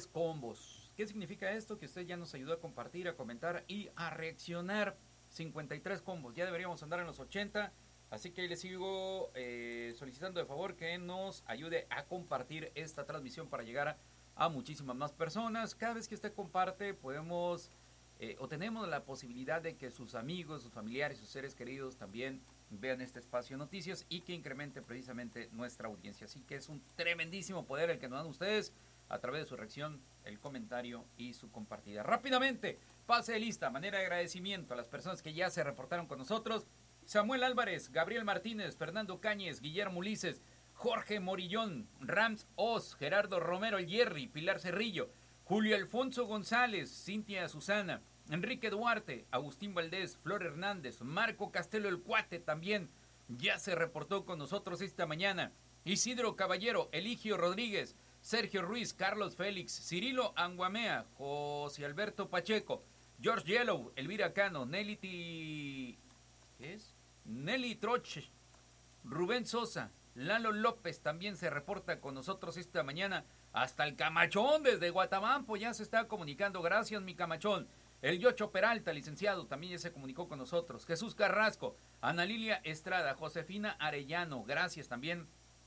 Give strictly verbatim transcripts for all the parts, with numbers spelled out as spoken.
tres combos. ¿Qué significa esto? Que usted ya nos ayudó a compartir, a comentar y a reaccionar. cincuenta y tres combos, ya deberíamos andar en los ochenta. Así que ahí le sigo eh, solicitando de favor que nos ayude a compartir esta transmisión para llegar a, a muchísimas más personas. Cada vez que usted comparte podemos eh, o tenemos la posibilidad de que sus amigos, sus familiares, sus seres queridos también vean este espacio de noticias y que incremente precisamente nuestra audiencia. Así que es un tremendísimo poder el que nos dan ustedes a través de su reacción, el comentario y su compartida. Rápidamente, pase de lista, manera de agradecimiento a las personas que ya se reportaron con nosotros. Samuel Álvarez, Gabriel Martínez, Fernando Cáñez, Guillermo Ulises, Jorge Morillón, Rams Oz, Gerardo Romero el Jerry, Pilar Cerrillo, Julio Alfonso González, Cintia Susana, Enrique Duarte, Agustín Valdés, Flor Hernández, Marco Castelo el Cuate también ya se reportó con nosotros esta mañana. Isidro Caballero, Eligio Rodríguez, Sergio Ruiz, Carlos Félix, Cirilo Anguamea, José Alberto Pacheco, George Yellow, Elvira Cano, Nelly T... ¿Qué es? Nelly Troche, Rubén Sosa, Lalo López también se reporta con nosotros esta mañana. Hasta el Camachón desde Guatabampo ya se está comunicando. Gracias, mi Camachón. El Yocho Peralta, licenciado, también ya se comunicó con nosotros. Jesús Carrasco, Ana Lilia Estrada, Josefina Arellano, gracias también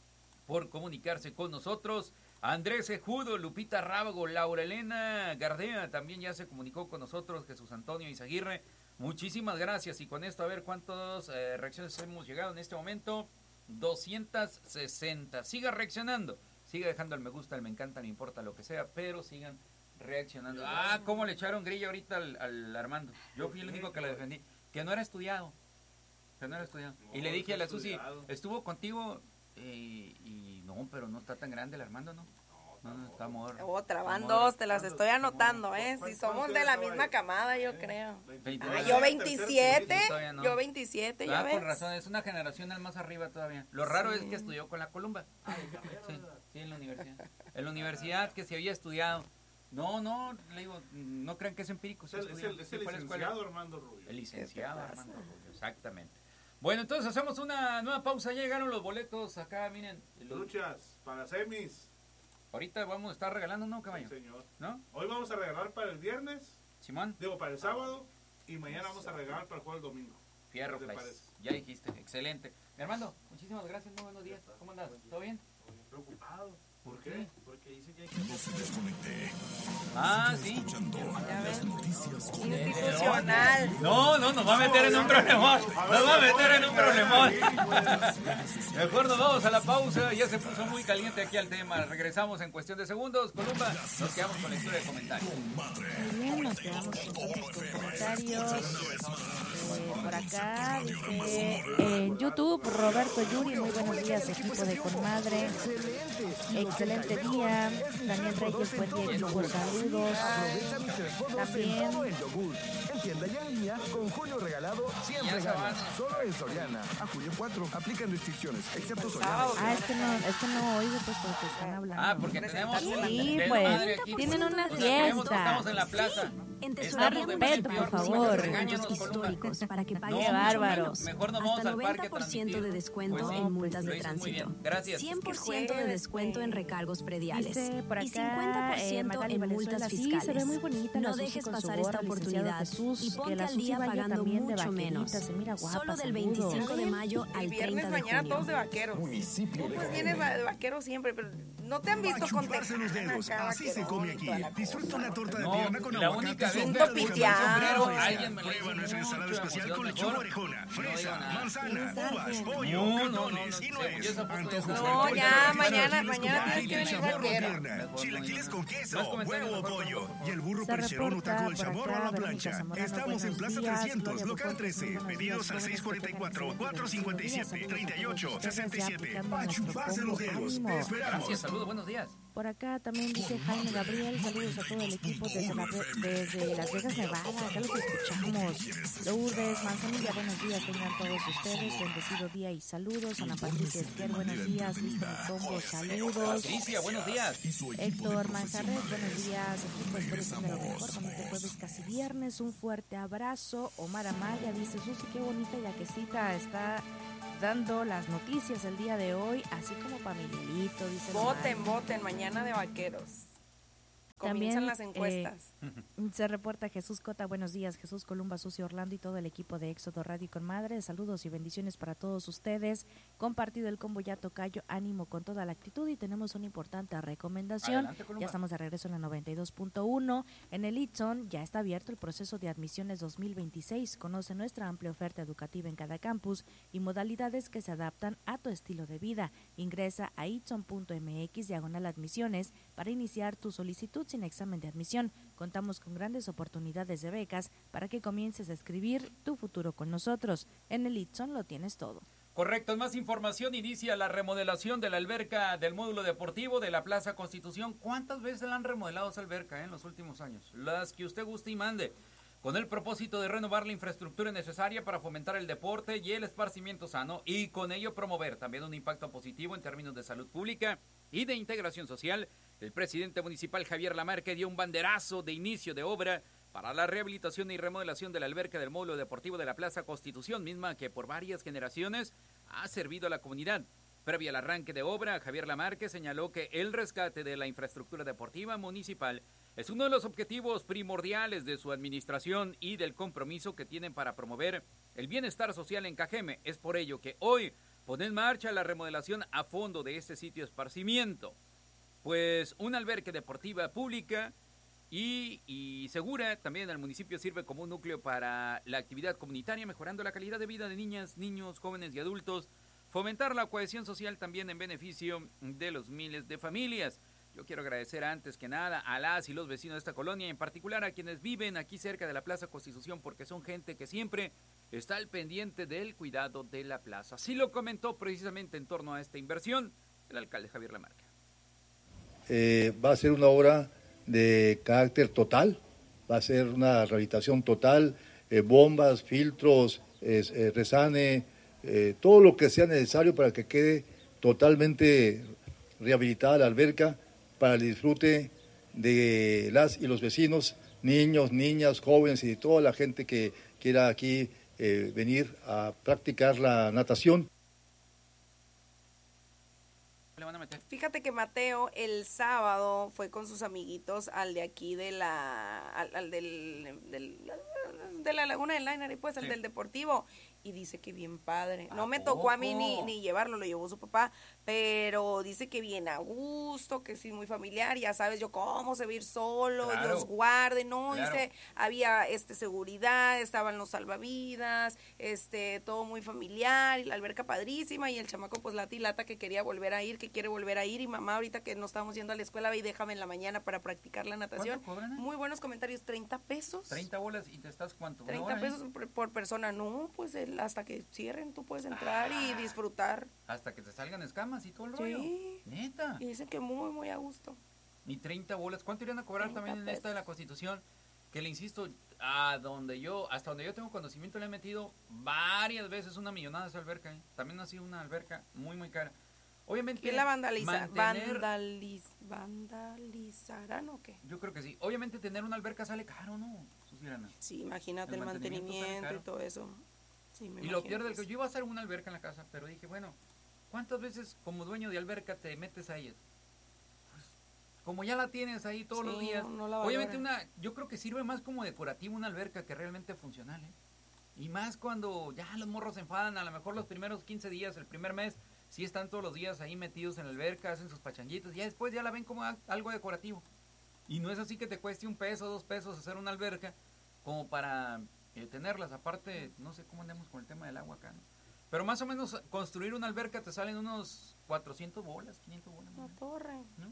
por comunicarse con nosotros. Andrés Ejudo, Lupita Rábago, Laura Elena Gardea también ya se comunicó con nosotros. Jesús Antonio Izaguirre, muchísimas gracias. Y con esto a ver cuántas eh, reacciones hemos llegado en este momento. doscientas sesenta. Siga reaccionando, siga dejando el me gusta, el me encanta, no importa lo que sea, pero sigan reaccionando. Ah, cómo le echaron grilla ahorita al, al Armando. Yo fui el único que le defendí, que no era estudiado, que no era estudiado. Y le dije a la Susi, estuvo contigo eh, y no, pero no está tan grande el Armando, ¿no? No, no, está morro. Otra, van dos, te las estoy anotando, ¿eh? Si somos de la misma camada, yo creo. Ah, yo veintisiete, yo veintisiete, ya ves. Ah, con razón, es una generación más arriba todavía. Lo raro es que estudió con la Columba. Sí, sí, en la universidad. En la universidad que se había estudiado. No, no, le digo, no crean que es empírico. Es el, es el, es el licenciado Armando Rubio. El licenciado Armando Rubio, exactamente. Bueno, entonces hacemos una nueva pausa. Ya llegaron los boletos acá, miren. Los... Luchas para semis. Ahorita vamos a estar regalando, ¿no, caballo? Sí, señor. ¿No? Hoy vamos a regalar para el viernes. Simón. Digo, para el sábado. Y mañana vamos a regalar para el jueves domingo. Fierro, pues. Ya dijiste, excelente. Mi Armando, muchísimas gracias, muy buenos días. ¿Cómo andas? ¿Todo bien? Estoy preocupado. ¿Por qué? Porque dice que hay que... No se desconecte. Ah, sí. Las noticias con Institucional. No, no, nos va a meter en un problemón. Nos va a meter en un problemón. Mejor nos vamos a la pausa. Ya se puso muy caliente aquí el tema. Regresamos en cuestión de segundos. Columba, nos quedamos con lectura de comentarios. Muy bien, nos quedamos entonces con comentarios. Eh, por acá dice en YouTube Roberto Yuri, muy buenos días, equipo de Conmadre. Excelente día. Daniel Reyes, buen día, equipo, saludos. También en tienda y en línea con Julio regalado siempre ganas. Solo en Soriana. A julio cuatro aplican restricciones, excepto Soriana. Ah, es que no, es que no oigo pues porque están hablando. Ah, porque tenemos sí, pues tienen una fiesta. Estamos en la plaza. En Más respeto, por favor. históricos para que paguen Qué bárbaro. Mejor nos vamos hasta al parque noventa por ciento de descuento pues sí, en multas lo de hizo muy tránsito. bien. Gracias. cien por ciento de descuento en recargos prediales. Dice por acá, y cincuenta por ciento eh, en Valenzuela, multas sí, fiscales. se ve muy bonita la no Susi dejes con pasar su gorra, esta oportunidad Jesús, y que ponte la al Susi día vaya pagando también de mucho vaquerita, menos. se mira guapa, Solo del saludos. veinticinco de mayo El al viernes, treinta de mañana junio. todos de vaqueros. Municipio Tú de pues vienes de vaquero siempre, pero no te han visto con chuparse los dedos. Así se come aquí. Disfruta una torta de No, pierna con la aguacate. única vez sin que verduras, Pinto manzana, piteado. fresa. Alguien me lo hizo Prueba nuestra mucho, ensalada especial emoción, con lechuga mejor. orejona, No fresa, digo nada. manzana, uvas, No, pollo, no, no, crutones no, y no, nuez. esa foto ya Antojos está- No, con ya, tortillas, mañana- chiles mañana con tienes que pastilla, venir chamoy vaquero. pierna, Mejor chilaquiles con Más queso, comentarios, huevo o mejor, pollo por favor. y el burro Se percherón o taco del reporta por chamorro a acá la Verónica plancha. Zamorano, Estamos en buenos Plaza días, trescientos, Gloria local Bocón, trece. buenos días, Pedidos al jóvenes seis cuatro cuatro, que cuatro cinco siete, tres ocho, seis siete. aplicando A nuestro chuparse los combo. dedos. Ánimo. Te esperamos. Gracias, saludos, buenos días. Por acá también dice Jaime Gabriel, saludos a todo el equipo desde, la, desde Las Vegas, Nevada, acá los escuchamos. Lourdes Manzanilla, buenos días, tengan todos ustedes, bendecido día y saludos. Ana Patricia Esquer, buenos días, listo mi combo, saludos. Patricia, buenos días. Héctor Manzarret, buenos días, equipo, espero que me lo mejor, bonito jueves, casi viernes, un fuerte abrazo. Omar Amaya dice, Susi, qué bonita yaquecita está dando las noticias el día de hoy, así como para Miguelito, dice. Voten, voten, mañana de vaqueros. Comienzan las encuestas. Eh, se reporta Jesús Cota, buenos días, Jesús Columba, Sucio Orlando y todo el equipo de Éxodo Radio con Madre. Saludos y bendiciones para todos ustedes. Compartido el combo ya tocayo, ánimo con toda la actitud y tenemos una importante recomendación. Adelante, ya estamos de regreso en la noventa y dos punto uno. En el Itson ya está abierto el proceso de admisiones dos mil veintiséis. Conoce nuestra amplia oferta educativa en cada campus y modalidades que se adaptan a tu estilo de vida. Ingresa a itson punto m x diagonal admisiones para iniciar tu solicitud sin examen de admisión. Contamos con grandes oportunidades de becas para que comiences a escribir tu futuro con nosotros. En el Itson lo tienes todo. Correcto, más información, inicia la remodelación de la alberca del módulo deportivo de la Plaza Constitución. ¿Cuántas veces la han remodelado esa alberca eh, en los últimos años? Las que usted guste y mande, con el propósito de renovar la infraestructura necesaria para fomentar el deporte y el esparcimiento sano y con ello promover también un impacto positivo en términos de salud pública y de integración social. El presidente municipal Javier Lamarque dio un banderazo de inicio de obra para la rehabilitación y remodelación de la alberca del módulo deportivo de la Plaza Constitución, misma que por varias generaciones ha servido a la comunidad. Previo al arranque de obra, Javier Lamarque señaló que el rescate de la infraestructura deportiva municipal es uno de los objetivos primordiales de su administración y del compromiso que tienen para promover el bienestar social en Cajeme. Es por ello que hoy pone en marcha la remodelación a fondo de este sitio de esparcimiento, pues una alberca deportiva pública y, y segura también al municipio sirve como un núcleo para la actividad comunitaria, mejorando la calidad de vida de niñas, niños, jóvenes y adultos, fomentar la cohesión social también en beneficio de los miles de familias. Yo quiero agradecer antes que nada a las y los vecinos de esta colonia, en particular a quienes viven aquí cerca de la Plaza Constitución, porque son gente que siempre está al pendiente del cuidado de la plaza. Así lo comentó precisamente en torno a esta inversión el alcalde Javier Lamarque. Eh, va a ser una obra de carácter total, va a ser una rehabilitación total, eh, bombas, filtros, eh, eh, resane, eh, todo lo que sea necesario para que quede totalmente rehabilitada la alberca para el disfrute de las y los vecinos, niños, niñas, jóvenes y toda la gente que quiera aquí eh, venir a practicar la natación. Fíjate que Mateo el sábado fue con sus amiguitos al de aquí de la al, al del, del de la Laguna del Liner y pues al sí. del Deportivo y dice que bien padre. No me tocó a mí ni, ni llevarlo, lo llevó su papá, pero dice que bien a gusto, que sí, muy familiar, ya sabes yo cómo se va a ir solo, claro. Dios guarde, no, claro. Dice, había este seguridad, estaban los salvavidas, este, todo muy familiar, y la alberca padrísima, y el chamaco pues lata y lata que quería volver a ir, que quiere volver a ir, y mamá ahorita que no estábamos yendo a la escuela, ve y déjame en la mañana para practicar la natación. ¿Cuánto cobran? Muy buenos comentarios, treinta pesos. treinta bolas, ¿y te estás cuánto? treinta pesos eh? por, por persona, no, pues el hasta que cierren tú puedes entrar ah, y disfrutar. Hasta que te salgan escamas y todo el rollo. Sí. Neta. Y dicen que muy, muy a gusto. Ni treinta bolas. ¿Cuánto irían a cobrar también en pesos. esta de la Constitución? Que le insisto, a donde yo, hasta donde yo tengo conocimiento, le he metido varias veces una millonada a esa alberca. ¿eh? También ha sido una alberca muy, muy cara. Obviamente. ¿Quién la vandaliza? Mantener... Vandaliz... ¿Vandalizarán o qué? Yo creo que sí. Obviamente tener una alberca sale caro, ¿no? Susirana. Sí, imagínate el, el mantenimiento, mantenimiento y todo eso. Sí, me y lo peor del que yo iba a hacer una alberca en la casa, pero dije, bueno, ¿cuántas veces como dueño de alberca te metes a ella? Pues, como ya la tienes ahí todos sí, los días. No, no obviamente una, yo creo que sirve más como decorativo una alberca que realmente funcional, ¿eh? Y más cuando ya los morros se enfadan, a lo mejor los primeros quince días, el primer mes, sí están todos los días ahí metidos en la alberca, hacen sus pachanguitos, y ya después ya la ven como a, algo decorativo. Y no es así que te cueste un peso, dos pesos hacer una alberca, como para eh, tenerlas. Aparte, no sé cómo andamos con el tema del agua acá, ¿no? Pero más o menos construir una alberca te salen unos cuatrocientas bolas, quinientas bolas. La torre. ¿No?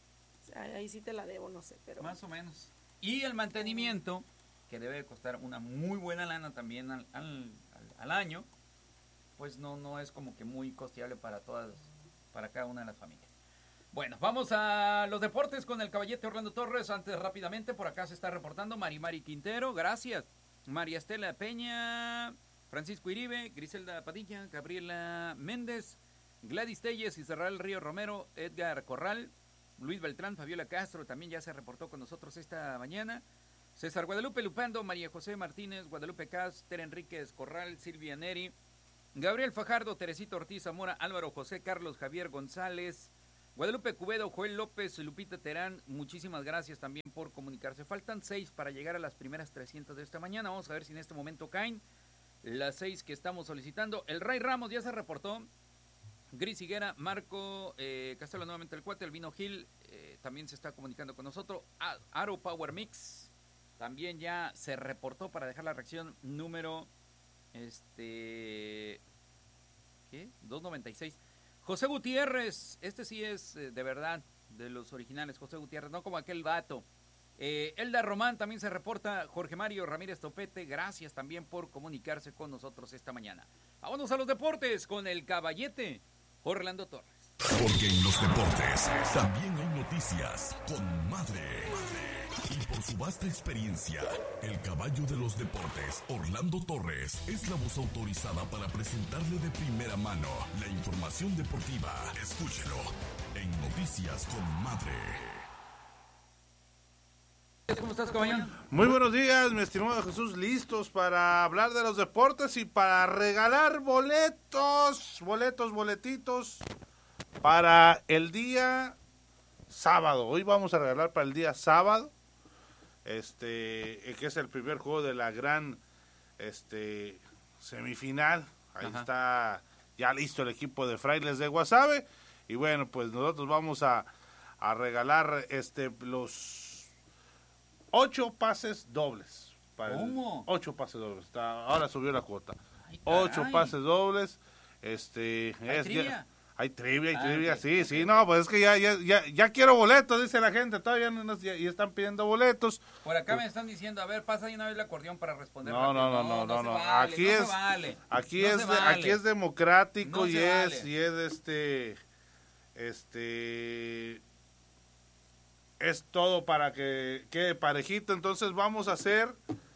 Ahí sí te la debo, no sé, pero... Más o menos. Y el mantenimiento, que debe costar una muy buena lana también al, al, al, al año, pues no, no es como que muy costeable para todas, para cada una de las familias. Bueno, vamos a los deportes con el caballete Orlando Torres. Antes, rápidamente, por acá se está reportando Mari Mari Quintero, gracias. María Estela Peña, Francisco Iribe, Griselda Padilla, Gabriela Méndez, Gladys Telles, Israel Río Romero, Edgar Corral, Luis Beltrán, Fabiola Castro, también ya se reportó con nosotros esta mañana. César Guadalupe Lupando, María José Martínez, Guadalupe Cas, Tere Enríquez Corral, Silvia Neri, Gabriel Fajardo, Teresita Ortiz Zamora, Álvaro José, Carlos Javier González, Guadalupe Cubedo, Joel López, Lupita Terán, muchísimas gracias también por comunicarse. Faltan seis para llegar a las primeras trescientas de esta mañana. Vamos a ver si en este momento caen las seis que estamos solicitando. El Ray Ramos ya se reportó. Gris Higuera, Marco eh, Castelo, nuevamente el cuate, el Vino Gil, eh, también se está comunicando con nosotros. A- Aro Power Mix también ya se reportó para dejar la reacción número este ¿qué? doscientos noventa y seis. José Gutiérrez, este sí es eh, de verdad de los originales, José Gutiérrez, no como aquel vato. Eh, Elda Román también se reporta. Jorge Mario Ramírez Topete, gracias también por comunicarse con nosotros esta mañana. Vámonos a los deportes con el caballete Orlando Torres. Porque en los deportes también hay noticias con Madre. Y por su vasta experiencia, el caballo de los deportes, Orlando Torres, es la voz autorizada para presentarle de primera mano la información deportiva. Escúchelo en Noticias con Madre. ¿Cómo estás, caballón? Muy buenos días, mi estimado Jesús, listos para hablar de los deportes y para regalar boletos, boletos, boletitos para el día sábado. Hoy vamos a regalar para el día sábado, este, que es el primer juego de la gran este, semifinal. Ahí Ajá. está ya listo el equipo de Frailes de Guasave. Y bueno, pues nosotros vamos a, a regalar este los ocho pases dobles. Para el- ¿Cómo? ocho pases dobles. Está, ahora subió la cuota. Ay, caray. Ocho pases dobles. Este, ¿Hay es- trivia? ya- hay trivia, hay Ah, trivia, ok, sí, ok. sí, no, pues es que ya, ya, ya, ya quiero boletos, dice la gente, todavía no nos, ya, ya están pidiendo boletos. Por acá me están diciendo, a ver, pasa de una vez el acordeón para responder. No, no, rápido. no, no, no, se no. vale, Aquí no se es, vale, aquí no es, se de- vale. aquí es democrático No y se es, vale. y es este, este, es todo para que quede parejito. Entonces vamos a hacer,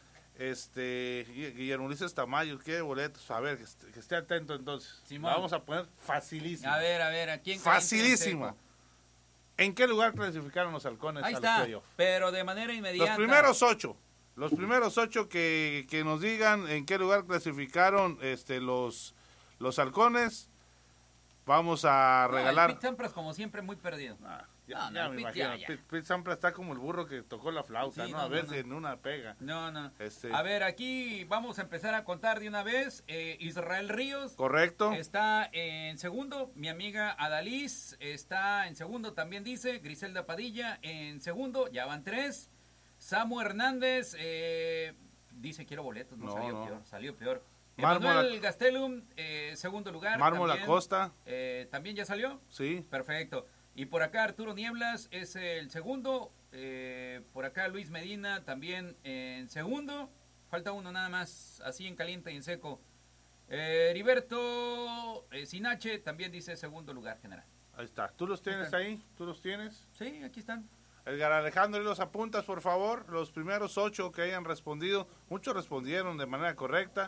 este, Guillermo Ulises Tamayo, quiere boletos, a ver, que esté, que esté atento entonces. Simón. Vamos a poner facilísimo. A ver, a ver, ¿a quién? Facilísimo. ¿En qué lugar clasificaron los halcones Ahí a los está, playoffs? pero de manera inmediata. Los primeros ocho. Los primeros ocho que, que nos digan en qué lugar clasificaron este los, los halcones. Vamos a No, regalar. el Pete Sampras, como siempre, muy perdido. Ah, ya, No, no, ya el me Pete imagino. ya, ya. Pete, Pete Sampras está como el burro que tocó la flauta, Sí, ¿no? no, A ver no, si no. en una pega. No, no. Este- A ver, aquí vamos a empezar a contar de una vez. Eh, Israel Ríos Correcto. está en segundo. Mi amiga Adalís está en segundo, también dice. Griselda Padilla en segundo, ya van tres. Samu Hernández eh, dice quiero boletos, no, No, salió no. peor, salió peor. Mármol Emanuel Gastelum, eh, segundo lugar. Mármol también, Acosta. eh, ¿También ya salió? Sí. Perfecto. Y por acá Arturo Nieblas es el segundo. Eh, por acá Luis Medina también en segundo. Falta uno nada más, así en caliente y en seco. Eh, Heriberto eh, Sinache también dice segundo lugar general. Ahí está. ¿Tú los tienes están. ahí? ¿Tú los tienes? Sí, aquí están. Edgar Alejandro, y los apuntas, por favor. Los primeros ocho que hayan respondido. Muchos respondieron de manera correcta.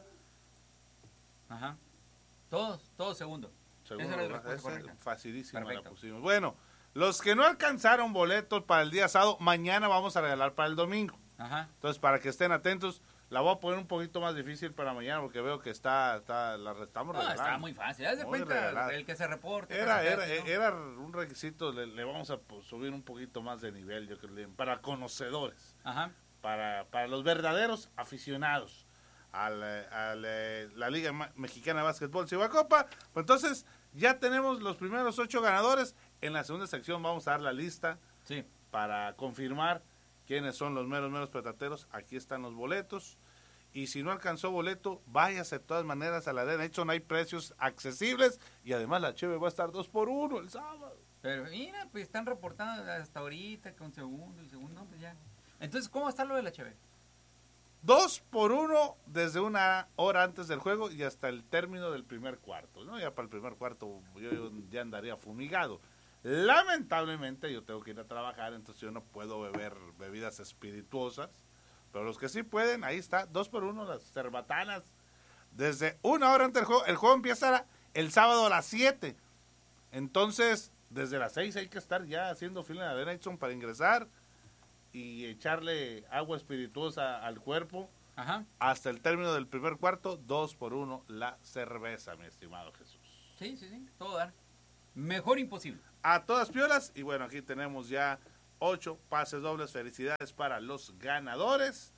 Ajá. Todos, todos segundo. Segundo Esa era la lugar. respuesta Esa correcta. facilísima la Perfecto. pusimos. Bueno, los que no alcanzaron boletos para el día sábado, mañana vamos a regalar para el domingo. Ajá. Entonces, para que estén atentos, la voy a poner un poquito más difícil para mañana porque veo que está, está la estamos No, regalando. está muy fácil. Haz de Muy cuenta regalada. el que se reporte. Era, casi, era, casi, ¿no? era un requisito, le, le vamos a pues, subir un poquito más de nivel, yo creo, para conocedores, Ajá. para, para los verdaderos aficionados a la, a la- la Liga Ma- Mexicana de Básquetbol Cibacopa. Pues entonces, ya tenemos los primeros ocho ganadores. En la segunda sección vamos a dar la lista Sí. para confirmar quiénes son los meros, meros petateros. Aquí están los boletos. Y si no alcanzó boleto, váyase de todas maneras a la Arena Edson. Hay precios accesibles y además la cheve va a estar dos por uno el sábado. Pero mira, pues están reportando hasta ahorita con segundo y segundo, pues ya. Entonces, ¿cómo está lo de la H B? Dos por uno desde una hora antes del juego y hasta el término del primer cuarto, ¿no? Ya para el primer cuarto yo, yo ya andaría fumigado. Lamentablemente yo tengo que ir a trabajar, entonces yo no puedo beber bebidas espirituosas. Pero los que sí pueden, ahí está, dos por uno, las cerbatanas. Desde una hora antes del juego, el juego empieza el sábado a las siete. Entonces, desde las seis hay que estar ya haciendo fila en la Arena Edson para ingresar y echarle agua espirituosa al cuerpo. Ajá. Hasta el término del primer cuarto, dos por uno la cerveza, mi estimado Jesús. Sí, sí, sí, todo dar. Mejor imposible. A todas piolas. Y bueno, aquí tenemos ya ocho pases dobles. Felicidades para los ganadores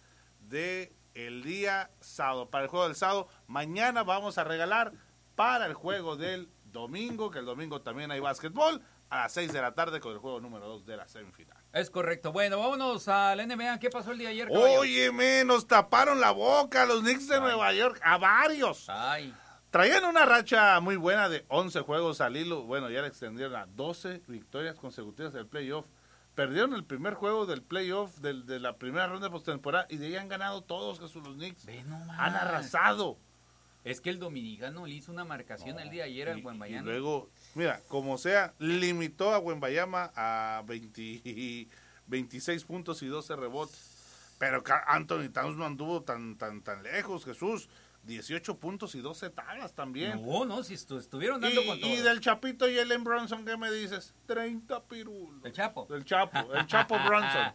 de el día sábado. Para el juego del sábado, mañana vamos a regalar para el juego del domingo, que el domingo también hay básquetbol, a las seis de la tarde con el juego número dos de la semifinal. Es correcto. Bueno, vámonos a la N B A. ¿Qué pasó el día de ayer, caballero? Óyeme, nos taparon la boca los Knicks de Ay. Nueva York, a varios. Ay. Traían una racha muy buena de once juegos al hilo. Bueno, ya le extendieron a doce victorias consecutivas del playoff. Perdieron el primer juego del playoff del, de la primera ronda de postemporada y de ahí han ganado todos, Jesús, los Knicks. Ve nomás. Han arrasado. Es que el dominicano le hizo una marcación no, el día de ayer al Wembayama. Y luego, mira, como sea, limitó a Wembayama a veinte, veintiséis puntos y doce rebotes. Pero Anthony Towns no anduvo tan, tan, tan lejos, Jesús. dieciocho puntos y doce tablas también. No, no, si estu estuvieron dando y, con todo. Y del Chapito Jalen Brunson, ¿qué me dices? treinta pirulos. ¿El Chapo? El Chapo, el Chapo Brunson.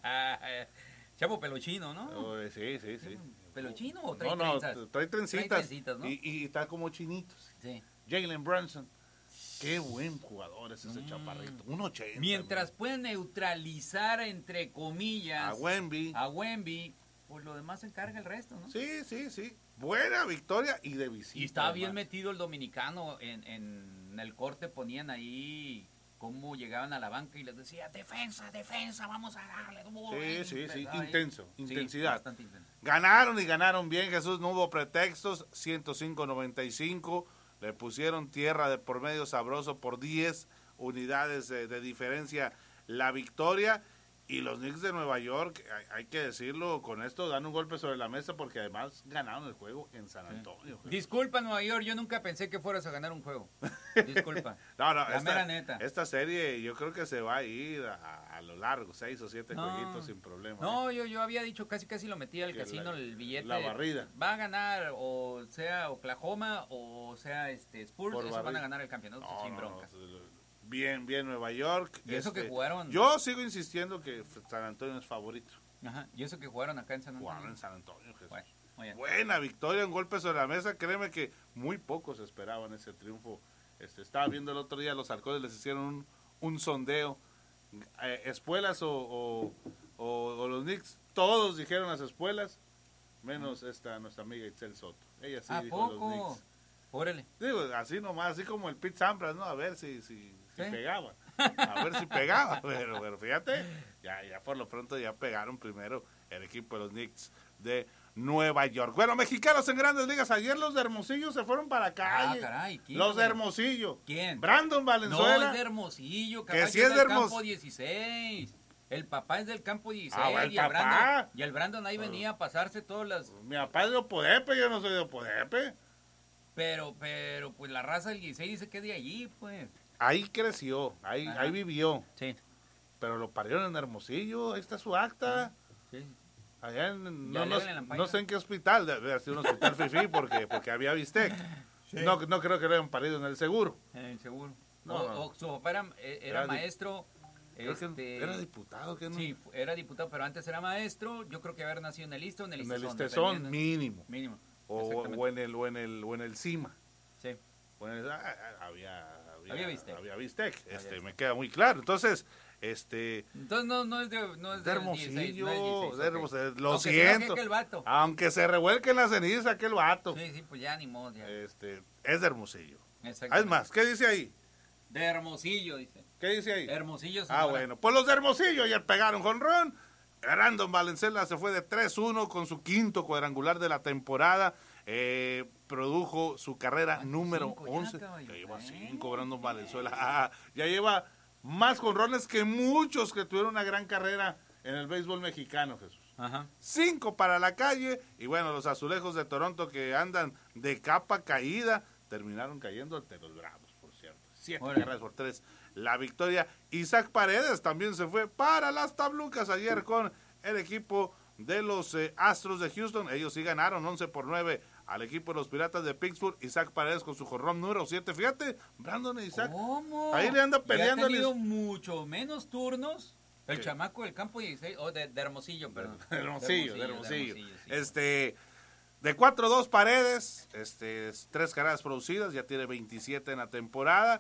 Chapo peluchino, ¿no? Oh, sí, sí, sí. ¿Peluchino o trae no, no, trenzas? trae trencitas. Trae trencitas, ¿no? y, y está como chinitos. Sí. Jalen Brunson. Qué buen jugador es ese mm. chaparrito. un ochenta. Mientras pueden neutralizar, entre comillas, a Wemby. A Wemby, pues lo demás se encarga el resto, ¿no? Sí, sí, sí. Buena victoria y de visita. Y estaba además. bien metido el dominicano. En, en el corte ponían ahí cómo llegaban a la banca y les decía, defensa, defensa, vamos a darle. Sí, sí, sí, intenso, sí, intensidad. Bastante intenso. Ganaron y ganaron bien, Jesús, no hubo pretextos, ciento cinco noventa y cinco, le pusieron tierra de por medio sabroso por diez unidades de, de diferencia la victoria. Y los Knicks de Nueva York, hay, hay que decirlo, con esto dan un golpe sobre la mesa porque además ganaron el juego en San Antonio. Sí. Disculpa, Nueva York, yo nunca pensé que fueras a ganar un juego. Disculpa. no, no, la esta, mera neta. Esta serie yo creo que se va a ir a, a lo largo, seis o siete no, jueguitos sin problema. No, ¿eh? yo, yo había dicho, casi casi lo metí al casino, la, el billete. La barrida. Va a ganar o sea Oklahoma o sea este Spurs, eso van a ganar el campeonato no, sin broncas. No, no, Bien, bien Nueva York. Y eso este, que jugaron. Yo sigo insistiendo que San Antonio es favorito. Ajá. Y eso que jugaron acá en San Antonio. Jugaron en San Antonio. Jesús. Bueno, muy bien. Buena victoria, un golpe sobre la mesa. Créeme que muy pocos esperaban ese triunfo. Este, estaba viendo el otro día, los halcones les hicieron un, un sondeo. Eh, espuelas o, o, o, o los Knicks, todos dijeron las espuelas, menos esta nuestra amiga Itzel Soto. Ella sí ¿A dijo poco? los Knicks. Órale. Digo, así nomás, así como el Pete Sampras, ¿no? A ver si, si, si ¿Sí? pegaba. A ver si pegaba. Pero, pero fíjate, ya, ya por lo pronto ya pegaron primero el equipo de los Knicks de Nueva York. Bueno, mexicanos en Grandes Ligas. Ayer los de Hermosillo se fueron para la calle. Ah, caray. ¿Quién? Los de Hermosillo. ¿Quién? Brandon Valenzuela. No, es de Hermosillo. Que sí es de Hermosillo. Campo dieciséis. El papá es del campo dieciséis. Ah, bueno, el y, el papá. Brandon, y el Brandon ahí venía a pasarse todas las... Mi papá es de Opodepe, yo no soy de Opodepe. Pero, pero, pues la raza del dieciséis dice que es de allí, pues. Ahí creció, ahí, ahí vivió. Sí. Pero lo parieron en Hermosillo, ahí está su acta. Sí. Allá en, no, no, no sé en qué hospital, debe haber sido un hospital fifí porque, porque había bistec. Sí. No, no creo que lo hayan parido en el seguro. En el seguro. No, o, no. o su papá era, era, era maestro. Este, era diputado, ¿qué no? Sí, era diputado, pero antes era maestro. Yo creo que haber nacido en el Istmo, en el Istezón. En el Istezón, mínimo. Mínimo. O, o en el o en el o en el CIMA. Sí. O en el, ah, había había había bistec. Había bistec. Este, había me queda muy claro. Entonces, este Entonces no no es de no es de Hermosillo, dieciséis, de Hermosillo, okay. Lo Aunque siento. Se vato. Aunque se revuelque en la ceniza aquel vato. Sí, sí, pues ya ni modo, ya. Este, es de Hermosillo. Exacto. Es más, ¿qué dice ahí? De Hermosillo, dice. ¿Qué dice ahí? Hermosillo. Ah, bueno. Pues los de Hermosillo ayer pegaron jonrón. Brandon Valenzuela se fue de tres uno con su quinto cuadrangular de la temporada. Eh, produjo su carrera ah, número cinco, once. Ya, ya lleva cinco, Brandon Valenzuela. Ah, ya lleva más jonrones que muchos que tuvieron una gran carrera en el béisbol mexicano, Jesús. Ajá. Cinco para la calle. Y bueno, los azulejos de Toronto que andan de capa caída terminaron cayendo ante los Bravos, por cierto. Siete carreras por tres. La victoria. Isaac Paredes también se fue para las tablucas ayer con el equipo de los eh, Astros de Houston. Ellos sí ganaron once por nueve al equipo de los Piratas de Pittsburgh. Isaac Paredes con su jorrón número siete. Fíjate, Brandon e Isaac. ¿Cómo? Ahí le anda peleando. Ha tenido mucho menos turnos. El ¿Qué? Chamaco del campo dieciséis, o oh, de, de Hermosillo, perdón. De Hermosillo, de Hermosillo. De Hermosillo sí. Este, de cuatro dos Paredes, este, tres carreras producidas, ya tiene veintisiete en la temporada.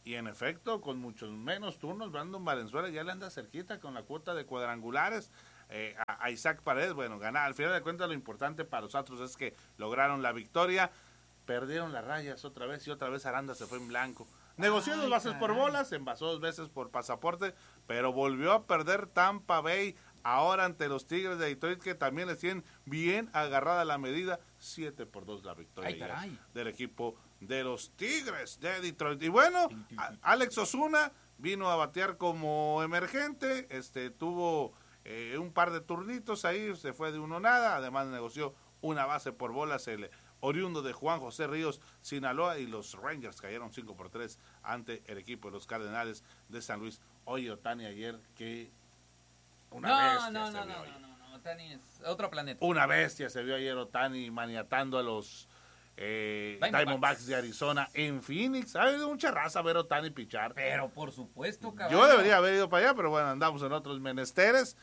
Y en efecto, con muchos menos turnos, Brandon Valenzuela ya le anda cerquita con la cuota de cuadrangulares. Eh, a, a Isaac Paredes, bueno, ganar. Al final de cuentas, lo importante para los Astros es que lograron la victoria. Perdieron las rayas otra vez y otra vez Aranda se fue en blanco. Negoció Ay, dos bases caray. por bolas, envasó dos veces por pasaporte, pero volvió a perder Tampa Bay ahora ante los Tigres de Detroit, que también les tienen bien agarrada la medida. siete por dos la victoria Ay, del equipo de los Tigres de Detroit. Y bueno, a, Alex Osuna vino a batear como emergente, este tuvo eh, un par de turnitos ahí, se fue de uno nada, además negoció una base por bolas el oriundo de Juan José Ríos, Sinaloa, y los Rangers cayeron cinco por tres ante el equipo de los Cardenales de San Luis. Oye, Otani ayer, que una no, bestia no, se no, vio no, ayer. no, no, no, Otani es otro planeta. Una bestia se vio ayer Otani maniatando a los eh, Diamondbacks. Diamondbacks de Arizona en Phoenix. Ha habido mucha raza a ver a Otani pichar. Pero por supuesto, cabrón. Yo debería haber ido para allá, pero bueno, andamos en otros menesteres.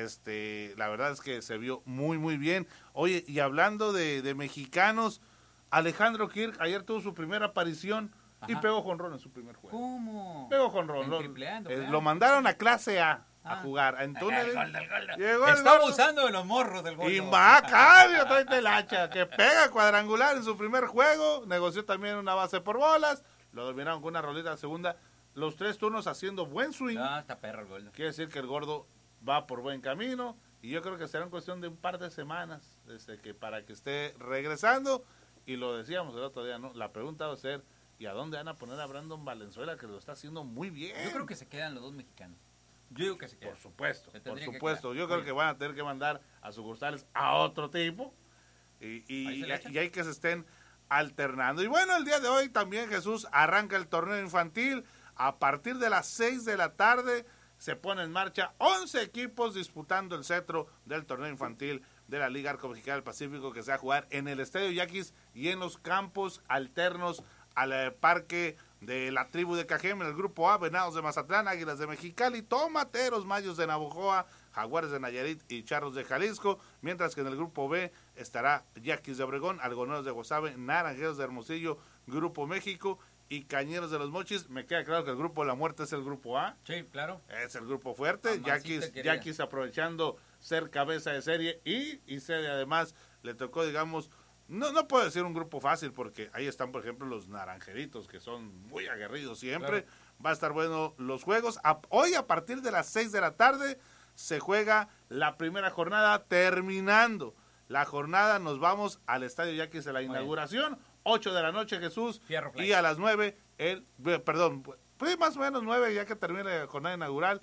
Este, la verdad es que se vio muy, muy bien. Oye, y hablando de, de mexicanos, Alejandro Kirk ayer tuvo su primera aparición Ajá. y pegó jonrón en su primer juego. ¿Cómo? Pegó jonrón. Lo, tripleando, eh, lo mandaron a clase A a ah. jugar. En túneles. El gol del gol. Llegó Está el abusando de los morros del gol. Y Macario trae el hacha, que pega cuadrangular en su primer juego. Negoció también una base por bolas. Lo dominaron con una rolita de segunda. Los tres turnos haciendo buen swing. Ah, está perro el gol. Quiere decir que el gordo va por buen camino. Y yo creo que será en cuestión de un par de semanas desde que para que esté regresando. Y lo decíamos el otro día, ¿no? La pregunta va a ser, ¿y a dónde van a poner a Brandon Valenzuela, que lo está haciendo muy bien? Yo creo que se quedan los dos mexicanos. Yo digo que se quedan. Por supuesto, por supuesto. Que yo creo Oye. que van a tener que mandar a sucursales a otro tipo. Y, y, y, y hay que se estén alternando. Y bueno, el día de hoy también, Jesús, arranca el torneo infantil. A partir de las seis de la tarde se pone en marcha once equipos disputando el cetro del torneo infantil de la Liga Arco Mexicana del Pacífico, que se va a jugar en el Estadio Yaquis y en los campos alternos al eh, parque de la tribu de Cajem. En el grupo A, Venados de Mazatlán, Águilas de Mexicali, Tomateros, Mayos de Navojoa, Jaguares de Nayarit y Charros de Jalisco, mientras que en el grupo B estará Yaquis de Obregón, Algodoneros de Guasave, Naranjeros de Hermosillo, Grupo México y Cañeros de los Mochis. Me queda claro que el grupo de la muerte es el grupo A. Sí, claro. Es el grupo fuerte. Yaquis, Yaquis aprovechando ser cabeza de serie y, y serie además le tocó, digamos, no no puedo decir un grupo fácil porque ahí están, por ejemplo, los Naranjeritos, que son muy aguerridos siempre. Claro. Va a estar bueno los juegos. A, hoy a partir de las seis de la tarde se juega la primera jornada. Terminando la jornada nos vamos al Estadio Yaquis de la inauguración. ocho de la noche, Jesús. Fierro, y a las nueve, el, perdón, pues más o menos nueve, ya que termine la jornada inaugural,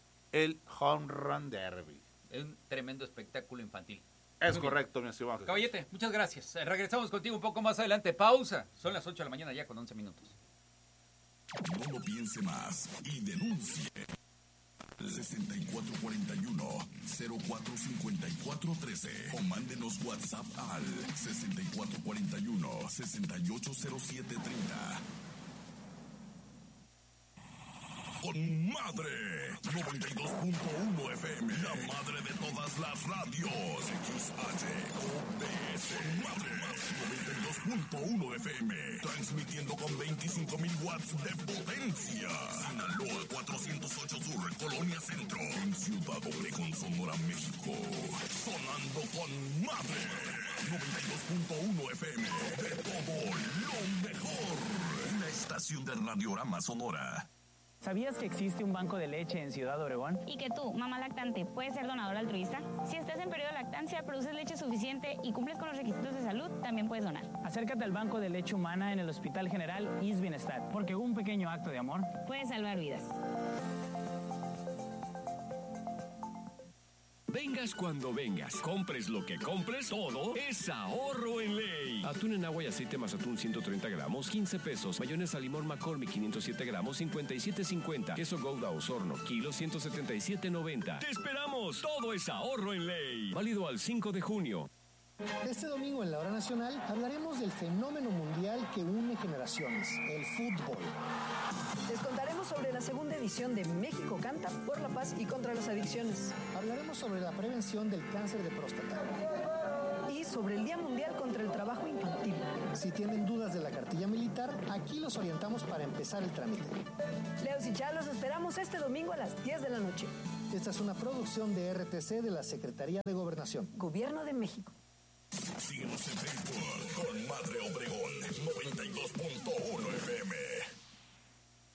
el Home Run Derby. Es un tremendo espectáculo infantil. Es Muy correcto, bien. mi estimado Jesús. Caballete, muchas gracias. Regresamos contigo un poco más adelante. Pausa. Son las ocho de la mañana ya con once minutos. No lo piense más y denuncie. sesenta y cuatro cuarenta y uno, cero cuatro cincuenta y cuatro trece o mándenos WhatsApp al sesenta y cuatro cuarenta y uno, sesenta y ocho cero siete treinta. Con Madre noventa y dos punto uno F M, la madre de todas las radios. X H O D S. Madre noventa y dos punto uno F M, transmitiendo con veinticinco mil watts de potencia. Sinaloa cuatrocientos ocho Sur, Colonia Centro, en Ciudad Obregón, Sonora, México. Sonando con Madre noventa y dos punto uno F M, de todo lo mejor. Una estación de Radiorama Sonora. ¿Sabías que existe un banco de leche en Ciudad Obregón? Y que tú, mamá lactante, puedes ser donador altruista. Si estás en periodo de lactancia, produces leche suficiente y cumples con los requisitos de salud, también puedes donar. Acércate al Banco de Leche Humana en el Hospital General I S Bienestar, porque un pequeño acto de amor puede salvar vidas. Vengas cuando vengas, compres lo que compres, todo es ahorro en ley. Atún en agua y aceite Mazatún ciento treinta gramos, quince pesos. Mayonesa limón McCormick quinientos siete gramos, cincuenta y siete cincuenta. Queso Gouda Osorno, kilo ciento setenta y siete noventa. ¡Te esperamos! Todo es ahorro en ley. Válido al cinco de junio. Este domingo en la Hora Nacional hablaremos del fenómeno mundial que une generaciones, el fútbol. Les contaremos sobre la segunda edición de México Canta por la paz y contra las adicciones. Hablaremos sobre la prevención del cáncer de próstata. Y país sobre el Día Mundial contra el Trabajo Infantil. Si tienen dudas de la cartilla militar, aquí los orientamos para empezar el trámite. Leos y Chá, los esperamos este domingo a las diez de la noche. Esta es una producción de R T C de la Secretaría de Gobernación. Gobierno de México. Síguenos en Facebook con Madre Obregón.